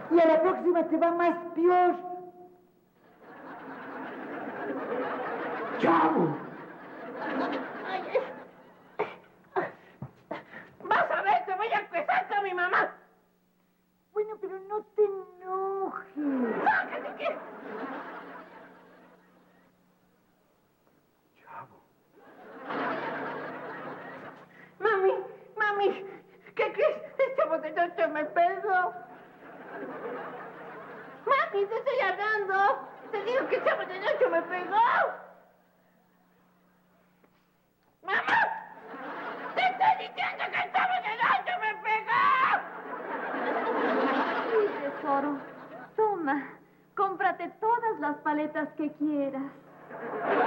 Y a la próxima te va más peor. ¡Chavo! Vas a ver, te voy a empezar con mi mamá. Bueno, pero no te enojes. ¡Sácate que! Chavo. Mami, ¿qué crees? El Chavo del Ocho me pegó. Mami, te estoy hablando. Te digo que el Chavo del Ocho me pegó. ¡Mamá! ¡Te estoy diciendo que el Chavo del Ocho me pegó! Sí, tesoro. Toma, cómprate todas las paletas que quieras.